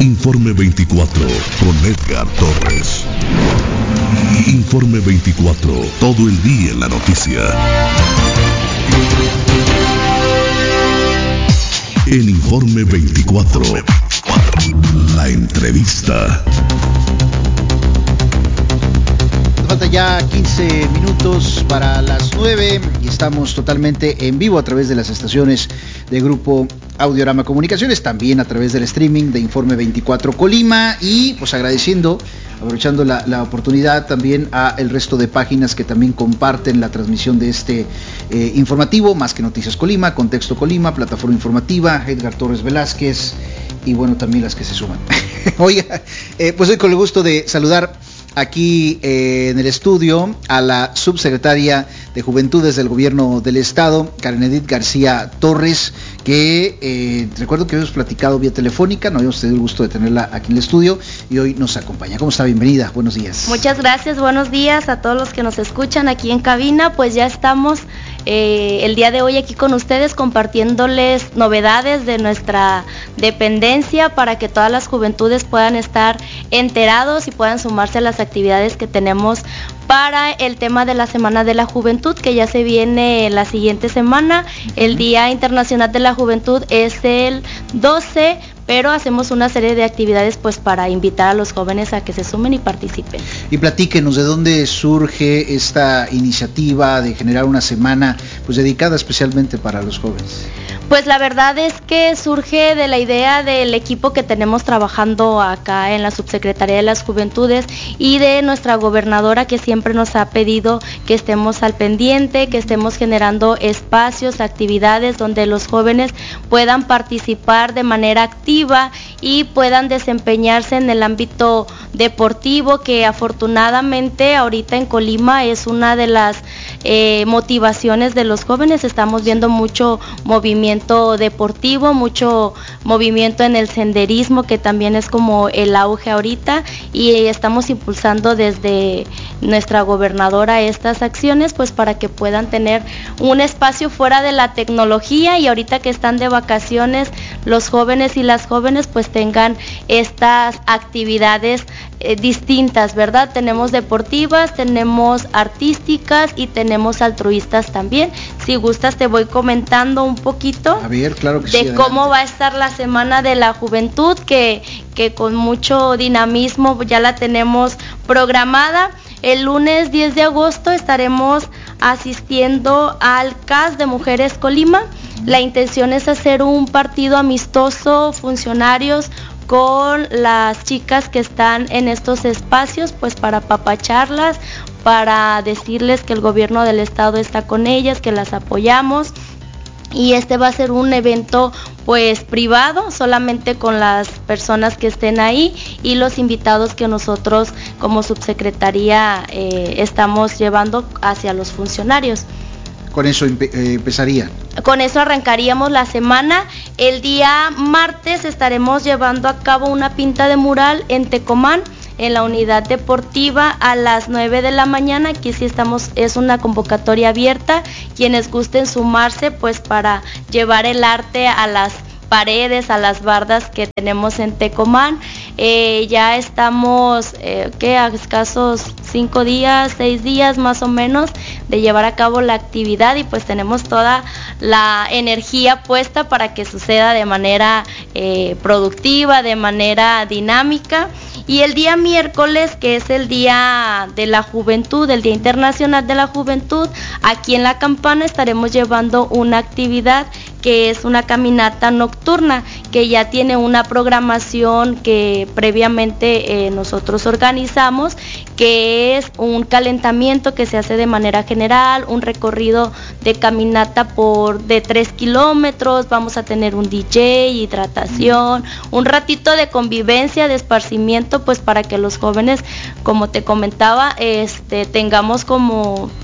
Informe 24 con Edgar Torres. Informe 24, todo el día en la noticia. En Informe 24, la entrevista. Falta ya 15 minutos para las 9 y estamos totalmente en vivo a través de las estaciones de Grupo Audiorama Comunicaciones, también a través del streaming de Informe 24 Colima y pues aprovechando la oportunidad también a el resto de páginas que también comparten la transmisión de este informativo, Más que Noticias Colima, Contexto Colima, Plataforma Informativa, Edgar Torres Velázquez y bueno, también las que se suman. Oiga, pues hoy con el gusto de saludar aquí en el estudio a la subsecretaria de Juventudes del Gobierno del Estado, Karen Edith García Torres, que recuerdo que habíamos platicado vía telefónica, no habíamos tenido el gusto de tenerla aquí en el estudio y hoy nos acompaña. ¿Cómo está? Bienvenida, buenos días. Muchas gracias, buenos días a todos los que nos escuchan aquí en cabina, pues ya estamos el día de hoy aquí con ustedes compartiéndoles novedades de nuestra dependencia para que todas las juventudes puedan estar enterados y puedan sumarse a las actividades que tenemos para el tema de la Semana de la Juventud, que ya se viene la siguiente semana. El Día Internacional de la Juventud es el 12, pero hacemos una serie de actividades pues para invitar a los jóvenes a que se sumen y participen. Y platíquenos de dónde surge esta iniciativa de generar una semana pues dedicada especialmente para los jóvenes. Pues la verdad es que surge de la idea del equipo que tenemos trabajando acá en la Subsecretaría de las Juventudes y de nuestra gobernadora, que siempre nos ha pedido que estemos al pendiente, que estemos generando espacios, actividades donde los jóvenes puedan participar de manera activa y puedan desempeñarse en el ámbito deportivo, que afortunadamente ahorita en Colima es una de las motivaciones de los jóvenes. Estamos viendo mucho movimiento deportivo, mucho movimiento en el senderismo, que también es como el auge ahorita, y estamos impulsando desde nuestra gobernadora estas acciones pues para que puedan tener un espacio fuera de la tecnología, y ahorita que están de vacaciones los jóvenes y las jóvenes pues tengan estas actividades distintas, ¿verdad? Tenemos deportivas, tenemos artísticas y tenemos altruistas también. Si gustas te voy comentando un poquito a ver, claro que de sí, cómo va a estar la Semana de la Juventud, que con mucho dinamismo ya la tenemos programada. El lunes 10 de agosto estaremos asistiendo al CAS de Mujeres Colima. La intención es hacer un partido amistoso, funcionarios con las chicas que están en estos espacios, pues para apapacharlas, para decirles que el gobierno del estado está con ellas, que las apoyamos. Y este va a ser un evento pues privado, solamente con las personas que estén ahí y los invitados que nosotros como subsecretaría estamos llevando hacia los funcionarios. Con eso empezaría. Con eso arrancaríamos la semana. El día martes estaremos llevando a cabo una pinta de mural en Tecomán, en la unidad deportiva, a las 9 de la mañana. Aquí sí estamos, es una convocatoria abierta. Quienes gusten sumarse pues para llevar el arte a las paredes, a las bardas que tenemos en Tecomán. Ya estamos a escasos 5 días, 6 días más o menos de llevar a cabo la actividad, y pues tenemos toda la energía puesta para que suceda de manera productiva, de manera dinámica. Y el día miércoles, que es el Día de la Juventud, el Día Internacional de la Juventud, aquí en La Campana estaremos llevando una actividad que es una caminata nocturna, que ya tiene una programación que previamente nosotros organizamos, que es un calentamiento que se hace de manera general, un recorrido de caminata de 3 kilómetros, vamos a tener un DJ, hidratación, un ratito de convivencia, de esparcimiento, pues para que los jóvenes, como te comentaba, tengamos como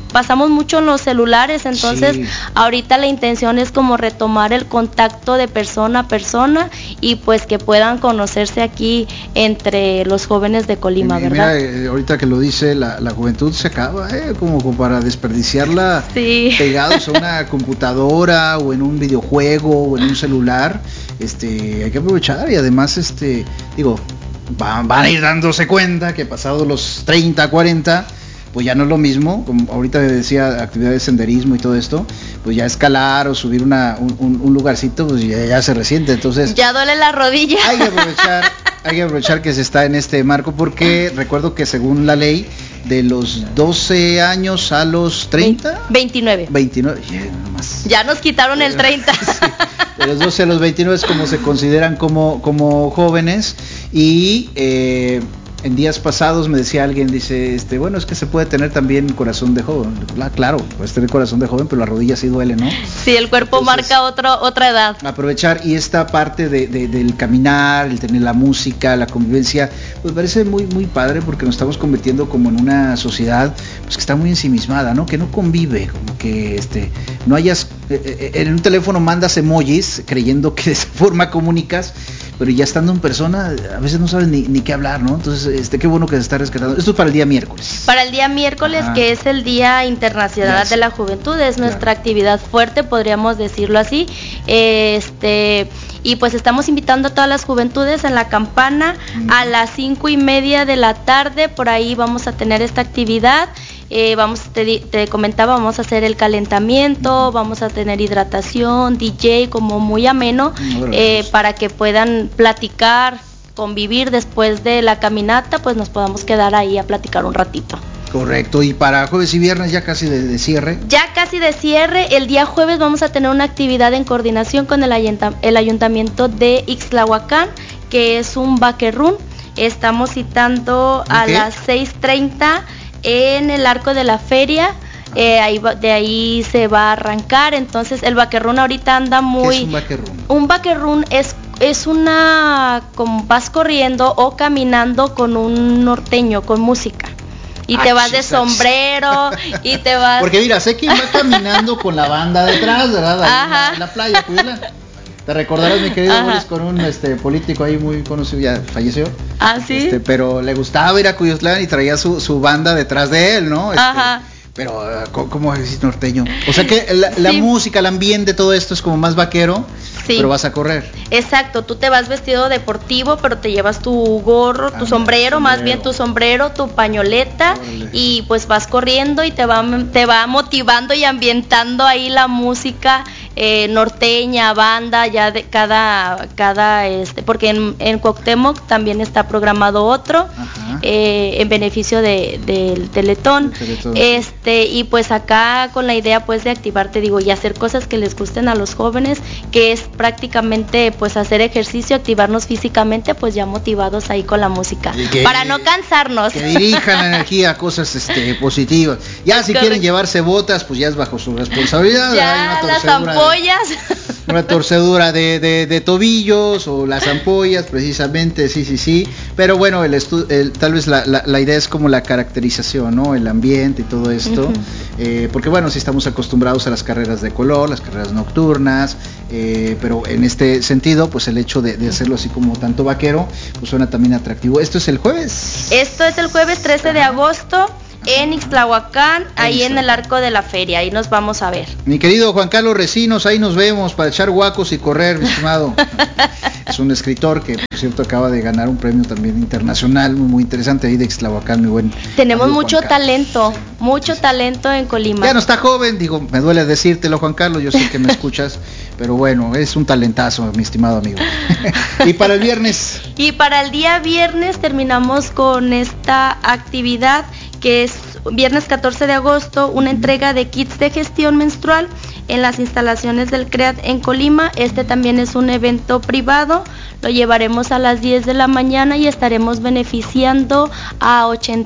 pasamos mucho en los celulares, entonces Sí. ahorita la intención es como retomar el contacto de persona a persona y pues que puedan conocerse aquí entre los jóvenes de Colima, ¿verdad? Mira, ahorita que lo dice, la juventud se acaba, como para desperdiciarla Sí. pegados a una computadora o en un videojuego o en un celular. Hay que aprovechar y además, digo, van a ir dándose cuenta que pasados los 30, 40, pues ya no es lo mismo, como ahorita decía, actividades de senderismo y todo esto, pues ya escalar o subir un lugarcito, pues ya se resiente, entonces Ya duele la rodilla. hay que aprovechar que se está en este marco, porque recuerdo que según la ley, de los 12 años a los 30, 29. 29, nomás. Ya nos quitaron el 30. Sí, de los 12 a los 29 es como se consideran como jóvenes. Y en días pasados me decía alguien, dice, bueno, es que se puede tener también corazón de joven. Claro, puedes tener corazón de joven, pero la rodilla sí duele, ¿no? Sí, el cuerpo Entonces, marca otra edad. Aprovechar, y esta parte del caminar, el tener la música, la convivencia, pues parece muy muy padre, porque nos estamos convirtiendo como en una sociedad pues que está muy ensimismada, ¿no? Que no convive, como que no hayas en un teléfono mandas emojis creyendo que de esa forma comunicas, pero ya estando en persona a veces no sabes ni qué hablar, ¿no? Entonces, qué bueno que se está rescatando. Esto es para el día miércoles. Para el día miércoles, Ajá. que es el Día Internacional Yes. de la Juventud, es nuestra Claro. actividad fuerte, podríamos decirlo así. Y pues estamos invitando a todas las juventudes en la campana a las 5:30 de la tarde, por ahí vamos a tener esta actividad. Te comentaba, vamos a hacer el calentamiento, vamos a tener hidratación, DJ, como muy ameno, para que puedan platicar, convivir después de la caminata, pues nos podamos quedar ahí a platicar un ratito. Correcto, y para jueves y viernes ya casi de cierre. Ya casi de cierre, el día jueves vamos a tener una actividad en coordinación con el ayuntamiento de Ixtlahuacán, que es un vaquerrún. Estamos citando a las 6:30 en el arco de la feria. De ahí se va a arrancar. Entonces el vaquerrún ahorita anda muy... ¿Qué es un vaquerrún? Un vaquerrún es una... como vas corriendo o caminando con un norteño, con música. Y te vas de sombrero y te vas... Porque mira, sé que va caminando con la banda detrás, ¿verdad? Ahí en la playa, Cuyutlán. Te recordarás, mi querido Boris, con un político ahí muy conocido, ya falleció. Ah, sí. Pero le gustaba ir a Cuyutlán y traía su banda detrás de él, ¿no? Ajá. Pero, ¿cómo es norteño? O sea que la música, el ambiente, todo esto es como más vaquero, sí. Pero vas a correr. Exacto, tú te vas vestido deportivo, pero te llevas tu gorro, tu sombrero, más bien tu sombrero, tu pañoleta, y pues vas corriendo y te va motivando y ambientando ahí la música norteña, banda, ya de cada porque en Cuauhtémoc también está programado otro, en beneficio del Teletón. Y pues acá con la idea pues de activarte, digo, y hacer cosas que les gusten a los jóvenes, que es prácticamente pues hacer ejercicio, activarnos físicamente, pues ya motivados ahí con la música, para no cansarnos. Que dirijan la energía a cosas positivas. Ya si quieren llevarse botas, pues ya es bajo su responsabilidad. Ya las ampollas. Una torcedura de tobillos o las ampollas, precisamente, sí. Pero bueno, tal vez la idea es como la caracterización, ¿no? El ambiente y todo esto. Porque bueno, sí estamos acostumbrados a las carreras de color, las carreras nocturnas, pero en este sentido, pues el hecho de hacerlo así como tanto vaquero, pues suena también atractivo. ¿Esto es el jueves? Esto es el jueves 13 de agosto. En Ixtlahuacán, ahí en el arco de la feria, ahí nos vamos a ver. Mi querido Juan Carlos Recinos, ahí nos vemos para echar guacos y correr, mi estimado. Es un escritor que, por cierto, acaba de ganar un premio también internacional, muy interesante ahí de Ixtlahuacán, muy buen. Tenemos mucho talento, talento en Colima. Ya no está joven, digo, me duele decírtelo, Juan Carlos, yo sé que me escuchas, pero bueno, es un talentazo, mi estimado amigo. ¿Y para el viernes? Y para el día viernes terminamos con esta actividad, que es viernes 14 de agosto, una entrega de kits de gestión menstrual en las instalaciones del CREAT en Colima. Este también es un evento privado, lo llevaremos a las 10 de la mañana y estaremos beneficiando a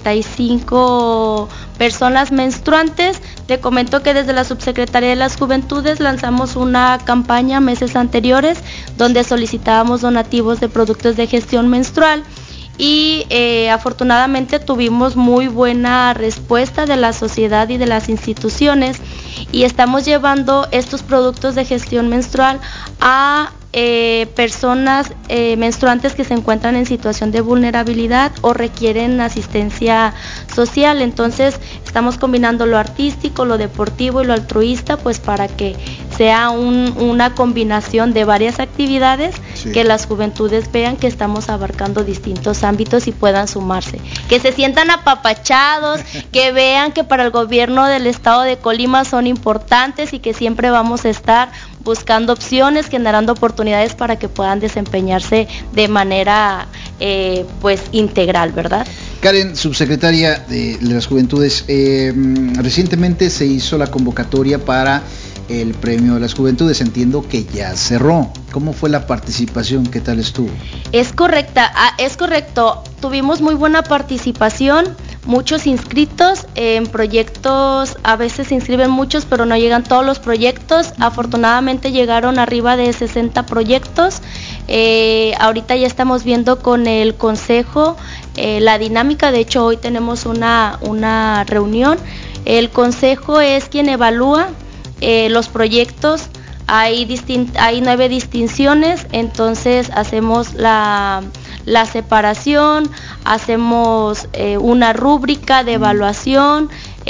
85 personas menstruantes. Te comento que desde la Subsecretaría de las Juventudes lanzamos una campaña meses anteriores donde solicitábamos donativos de productos de gestión menstrual. y afortunadamente tuvimos muy buena respuesta de la sociedad y de las instituciones, y estamos llevando estos productos de gestión menstrual a personas menstruantes que se encuentran en situación de vulnerabilidad o requieren asistencia social. Entonces estamos combinando lo artístico, lo deportivo y lo altruista, pues para que sea una combinación de varias actividades, sí, que las juventudes vean que estamos abarcando distintos ámbitos y puedan sumarse, que se sientan apapachados, que vean que para el gobierno del estado de Colima son importantes y que siempre vamos a estar buscando opciones, generando oportunidades para que puedan desempeñarse de manera pues integral, ¿verdad? Karen, subsecretaria de las Juventudes, recientemente se hizo la convocatoria para el Premio de las Juventudes, entiendo que ya cerró. ¿Cómo fue la participación? ¿Qué tal estuvo? Es correcto, tuvimos muy buena participación, muchos inscritos en proyectos, a veces se inscriben muchos pero no llegan todos los proyectos, afortunadamente llegaron arriba de 60 proyectos. Ahorita ya estamos viendo con el consejo la dinámica, de hecho hoy tenemos una reunión. El consejo es quien evalúa los proyectos, hay 9 distinciones, entonces hacemos la separación, hacemos una rúbrica de evaluación,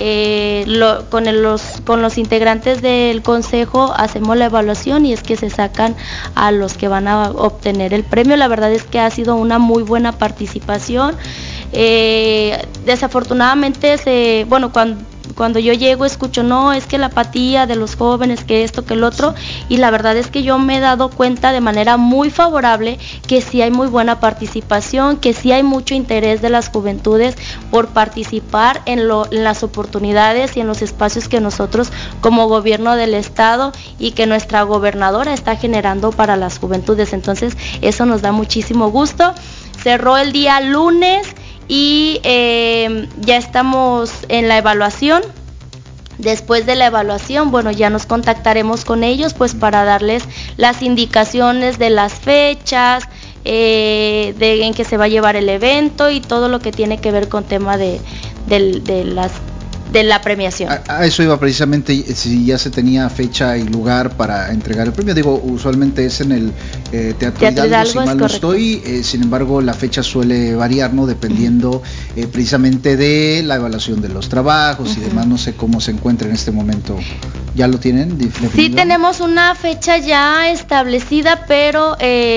con los integrantes del consejo hacemos la evaluación y es que se sacan a los que van a obtener el premio. La verdad es que ha sido una muy buena participación. Desafortunadamente cuando yo llego escucho, no, es que la apatía de los jóvenes, que esto, que el otro, y la verdad es que yo me he dado cuenta de manera muy favorable que sí hay muy buena participación, que sí hay mucho interés de las juventudes por participar en las oportunidades y en los espacios que nosotros como gobierno del estado y que nuestra gobernadora está generando para las juventudes. Entonces eso nos da muchísimo gusto. Cerró el día lunes y ya estamos en la evaluación. Después de la evaluación, ya nos contactaremos con ellos pues para darles las indicaciones de las fechas, en que se va a llevar el evento y todo lo que tiene que ver con tema de la premiación. A eso iba precisamente, si ya se tenía fecha y lugar para entregar el premio. Digo, usualmente es en el Teatro Hidalgo, si mal no estoy, sin embargo la fecha suele variar, ¿no? Dependiendo precisamente de la evaluación de los trabajos y demás. No sé cómo se encuentra en este momento. ¿Ya lo tienen definido? Sí, tenemos una fecha ya establecida, pero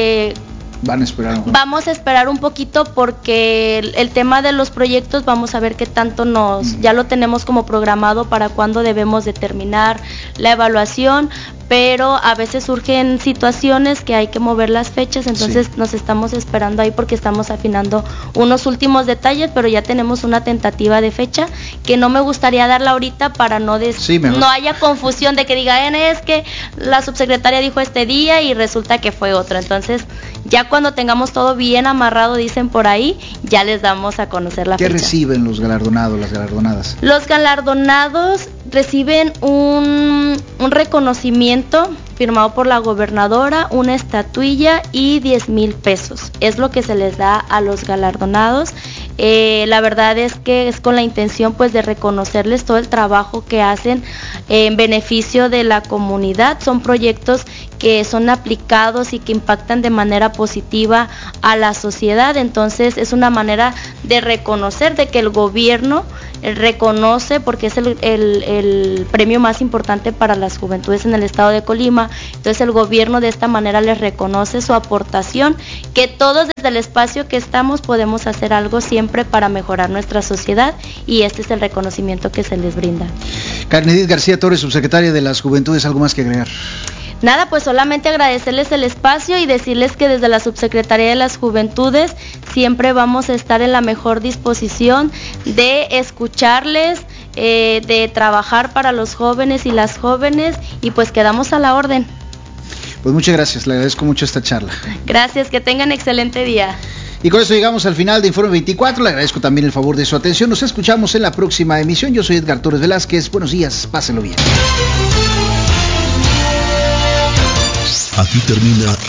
vamos a esperar un poquito porque el tema de los proyectos, vamos a ver qué tanto ya lo tenemos como programado para cuándo debemos de terminar la evaluación, pero a veces surgen situaciones que hay que mover las fechas, entonces nos estamos esperando ahí porque estamos afinando unos últimos detalles, pero ya tenemos una tentativa de fecha que no me gustaría darla ahorita para no haya confusión de que digan, es que la subsecretaria dijo este día y resulta que fue otro. Entonces ya cuando tengamos todo bien amarrado, dicen por ahí, ya les damos a conocer la fecha. ¿Qué reciben los galardonados, las galardonadas? Los galardonados reciben un reconocimiento firmado por la gobernadora, una estatuilla y 10,000 pesos. Es lo que se les da a los galardonados. La verdad es que es con la intención pues de reconocerles todo el trabajo que hacen en beneficio de la comunidad. Son proyectos que son aplicados y que impactan de manera positiva a la sociedad, entonces es una manera de reconocer de que el gobierno reconoce, porque es el premio más importante para las juventudes en el estado de Colima. Entonces el gobierno de esta manera les reconoce su aportación, que todos desde el espacio que estamos podemos hacer algo siempre para mejorar nuestra sociedad, y este es el reconocimiento que se les brinda. Karen Edith García Torres, subsecretaria de las Juventudes, ¿algo más que agregar? Nada, pues solamente agradecerles el espacio y decirles que desde la Subsecretaría de las Juventudes siempre vamos a estar en la mejor disposición de escucharles, de trabajar para los jóvenes y las jóvenes, y pues quedamos a la orden. Pues muchas gracias, le agradezco mucho esta charla. Gracias, que tengan excelente día. Y con eso llegamos al final de Informe 24, le agradezco también el favor de su atención, nos escuchamos en la próxima emisión. Yo soy Edgar Torres Velázquez, buenos días, pásenlo bien. Aquí termina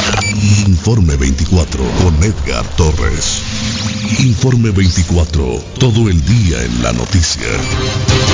Informe 24 con Edgar Torres. Informe 24, todo el día en la noticia.